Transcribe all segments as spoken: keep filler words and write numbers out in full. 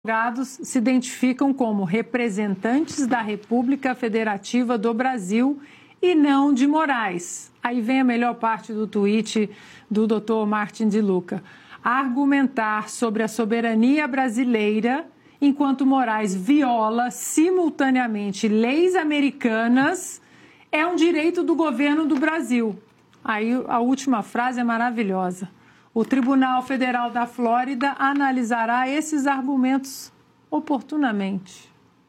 advogados se identificam como representantes da República Federativa do Brasil e não de Moraes. Aí vem a melhor parte do tweet do doutor Martin de Luca. Argumentar sobre a soberania brasileira enquanto Moraes viola simultaneamente leis americanas é um direito do governo do Brasil. Aí a última frase é maravilhosa. O Tribunal Federal da Flórida analisará esses argumentos oportunamente.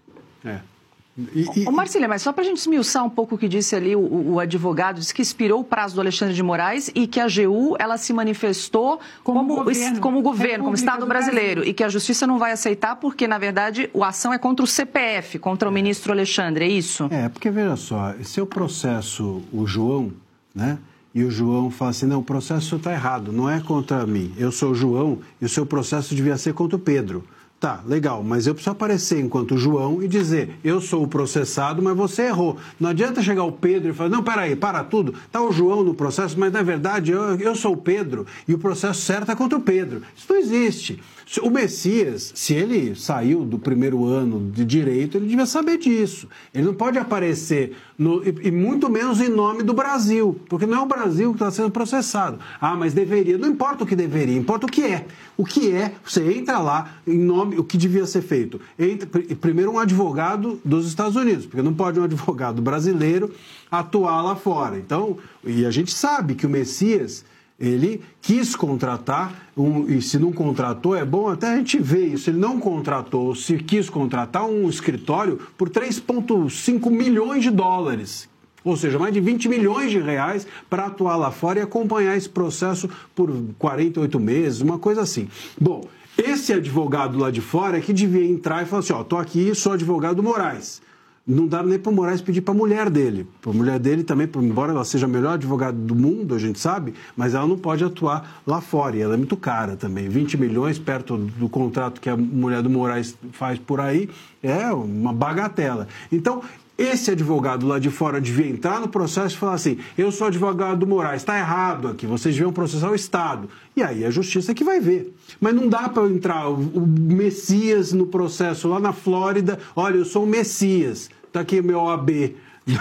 É. E, e... Ô, Marcília, mas só para a gente esmiuçar um pouco o que disse ali o, o advogado, disse que expirou o prazo do Alexandre de Moraes e que a A G U ela se manifestou como, como governo, como, governo, como Estado brasileiro, Brasil. E que a Justiça não vai aceitar porque, na verdade, a ação é contra o C P F, contra o ministro Alexandre, é isso? É, porque, veja só, se eu processo o João, né? E o João fala assim, não, o processo está errado, não é contra mim. Eu sou o João e o seu processo devia ser contra o Pedro. Tá, legal, mas eu preciso aparecer enquanto João e dizer, eu sou o processado, mas você errou. Não adianta chegar o Pedro e falar, não, peraí, para tudo, tá o João no processo, mas na verdade eu, eu sou o Pedro e o processo certo é contra o Pedro. Isso não existe. O Messias, se ele saiu do primeiro ano de direito, ele devia saber disso. Ele não pode aparecer, no, e, e muito menos em nome do Brasil, porque não é o Brasil que está sendo processado. Ah, mas deveria. Não importa o que deveria, importa o que é. O que é, você entra lá em nome, o que devia ser feito. Entra, primeiro um advogado dos Estados Unidos, porque não pode um advogado brasileiro atuar lá fora. Então, e a gente sabe que o Messias... Ele quis contratar, um, e se não contratou, é bom até a gente ver isso. Ele não contratou, se quis contratar um escritório por três vírgula cinco milhões de dólares. Ou seja, mais de vinte milhões de reais para atuar lá fora e acompanhar esse processo por quarenta e oito meses, uma coisa assim. Bom, esse advogado lá de fora é que devia entrar e falar assim, ó, tô aqui, sou advogado do Moraes. Não dá nem para o Moraes pedir para a mulher dele. A mulher dele também, embora ela seja a melhor advogada do mundo, a gente sabe, mas ela não pode atuar lá fora. E ela é muito cara também. vinte milhões perto do contrato que a mulher do Moraes faz por aí é uma bagatela. Então, esse advogado lá de fora devia entrar no processo e falar assim, eu sou advogado do Moraes, está errado aqui, vocês deviam processar o Estado. E aí a Justiça que vai ver. Mas não dá para entrar o, o Messias no processo lá na Flórida, olha, eu sou o Messias, está aqui o meu O A B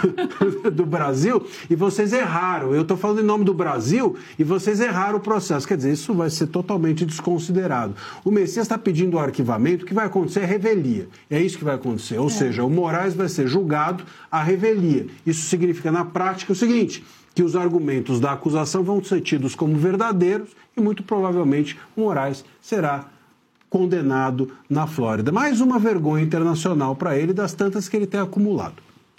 do Brasil, e vocês erraram. Eu estou falando em nome do Brasil e vocês erraram o processo. Quer dizer, isso vai ser totalmente desconsiderado. O Messias está pedindo o arquivamento, o que vai acontecer é revelia. É isso que vai acontecer. Ou é. seja, o Moraes vai ser julgado à revelia. Isso significa, na prática, o seguinte, que os argumentos da acusação vão ser tidos como verdadeiros e, muito provavelmente, o Moraes será condenado na Flórida. Mais uma vergonha internacional para ele das tantas que ele tem acumulado.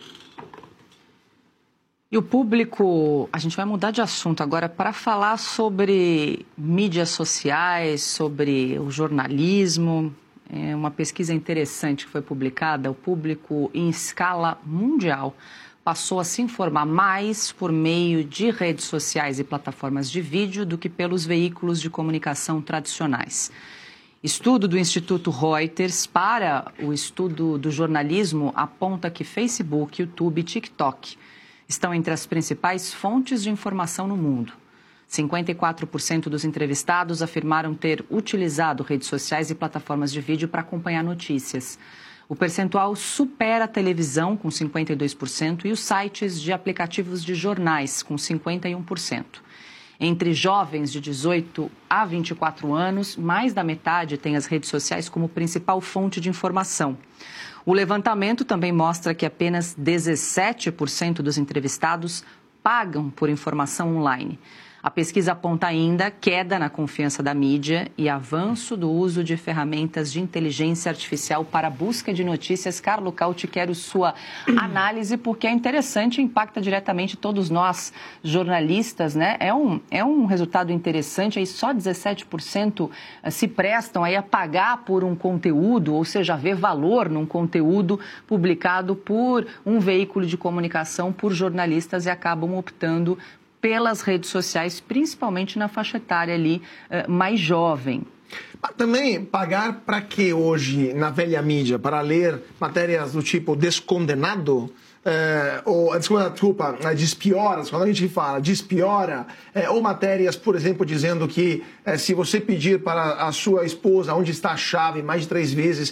E o público, a gente vai mudar de assunto agora para falar sobre mídias sociais, sobre o jornalismo. É uma pesquisa interessante que foi publicada, o público em escala mundial passou a se informar mais por meio de redes sociais e plataformas de vídeo do que pelos veículos de comunicação tradicionais. Estudo do Instituto Reuters para o estudo do jornalismo aponta que Facebook, YouTube e TikTok estão entre as principais fontes de informação no mundo. cinquenta e quatro por cento dos entrevistados afirmaram ter utilizado redes sociais e plataformas de vídeo para acompanhar notícias. O percentual supera a televisão, com cinquenta e dois por cento, e os sites de aplicativos de jornais, com cinquenta e um por cento. Entre jovens de dezoito a vinte e quatro anos, mais da metade tem as redes sociais como principal fonte de informação. O levantamento também mostra que apenas dezessete por cento dos entrevistados pagam por informação online. A pesquisa aponta ainda queda na confiança da mídia e avanço do uso de ferramentas de inteligência artificial para a busca de notícias. Carlo Cauti, quero sua análise, porque é interessante e impacta diretamente todos nós, jornalistas, né? É um, é um resultado interessante, aí só dezessete por cento se prestam aí a pagar por um conteúdo, ou seja, ver valor num conteúdo publicado por um veículo de comunicação, por jornalistas, e acabam optando pelas redes sociais, principalmente na faixa etária ali uh, mais jovem. Mas também pagar para que hoje, na velha mídia, para ler matérias do tipo Descondenado, é, ou desculpa, desculpa, despiora, quando a gente fala despiora, é, ou matérias, por exemplo, dizendo que é, se você pedir para a sua esposa onde está a chave mais de três vezes,